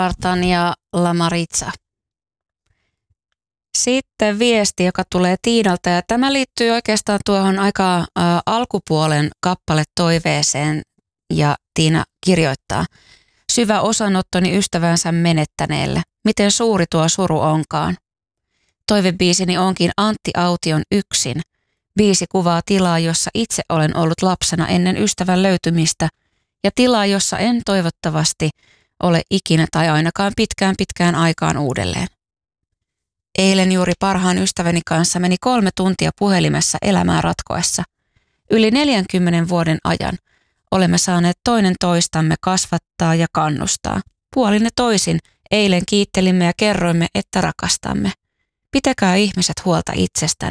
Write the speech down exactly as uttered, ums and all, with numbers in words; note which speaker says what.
Speaker 1: Vartan ja La Maritza. Sitten viesti, joka tulee Tiinalta, ja tämä liittyy oikeastaan tuohon aika ä, alkupuolen kappale toiveeseen, ja Tiina kirjoittaa: syvä osanottoni ystävänsä menettäneelle, miten suuri tuo suru onkaan. Toivebiisini onkin Antti Aution Yksin. Biisi kuvaa tilaa, jossa itse olen ollut lapsena ennen ystävän löytymistä, ja tilaa, jossa en toivottavasti ole ikinä tai ainakaan pitkään pitkään aikaan uudelleen. Eilen juuri parhaan ystäväni kanssa meni kolme tuntia puhelimessa elämää ratkoessa. Yli neljänkymmenen vuoden ajan olemme saaneet toinen toistamme kasvattaa ja kannustaa. Puolin ja toisin eilen kiittelimme ja kerroimme, että rakastamme. Pitäkää ihmiset huolta itsestänne.